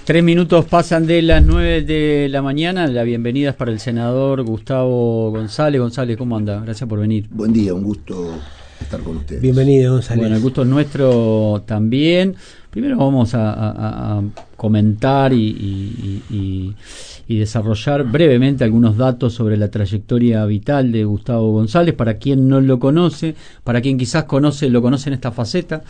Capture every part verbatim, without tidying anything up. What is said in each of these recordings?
Tres minutos pasan de las nueve de la mañana. La bienvenida es para el senador Gustavo González. González, ¿cómo anda? Gracias por venir. Buen día, un gusto estar con ustedes. Bienvenido, González. Bueno, el gusto es nuestro también. Primero vamos a, a, a comentar y, y, y, y desarrollar brevemente algunos datos sobre la trayectoria vital de Gustavo González, para quien no lo conoce, para quien quizás conoce, lo conoce en esta faceta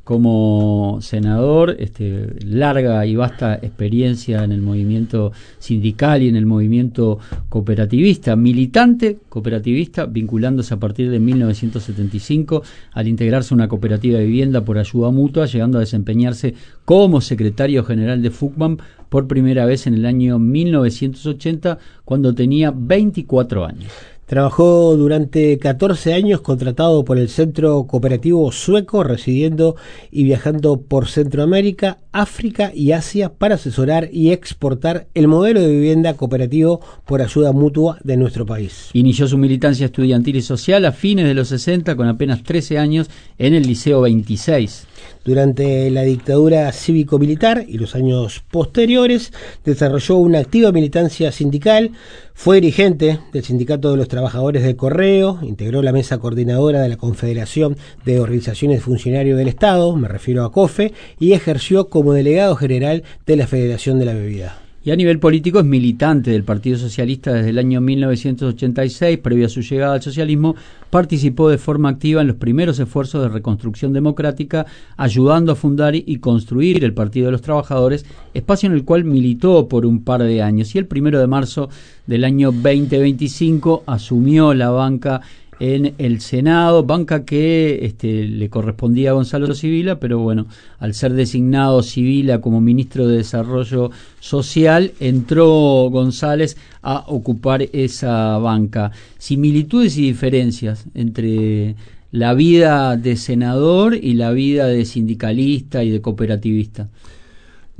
como senador, este, larga y vasta experiencia en el movimiento sindical y en el movimiento cooperativista, militante cooperativista, vinculándose a partir de mil novecientos setenta y cinco al integrarse a una cooperativa de vivienda por ayuda mutua, llegando a desempeñarse como secretario general de FUCMAM por primera vez en el año mil novecientos ochenta, cuando tenía veinticuatro años. Trabajó durante catorce años contratado por el Centro Cooperativo Sueco, residiendo y viajando por Centroamérica, África y Asia para asesorar y exportar el modelo de vivienda cooperativo por ayuda mutua de nuestro país. Inició su militancia estudiantil y social a fines de los sesenta, con apenas trece años, en el Liceo veintiséis. Durante la dictadura cívico-militar y los años posteriores, desarrolló una activa militancia sindical, fue dirigente del Sindicato de los Trabajadores del Correo, integró la mesa coordinadora de la Confederación de Organizaciones de Funcionarios del Estado, me refiero a COFE, y ejerció como delegado general de la Federación de la Bebida. Y a nivel político es militante del Partido Socialista desde el año mil novecientos ochenta y seis. Previo a su llegada al socialismo, participó de forma activa en los primeros esfuerzos de reconstrucción democrática, ayudando a fundar y construir el Partido de los Trabajadores, espacio en el cual militó por un par de años. Y el primero de marzo del año veinte veinticinco asumió la banca en el Senado, banca que este, le correspondía a Gonzalo Sibila, pero bueno, al ser designado Sibila como ministro de Desarrollo Social, entró González a ocupar esa banca. Similitudes y diferencias entre la vida de senador y la vida de sindicalista y de cooperativista.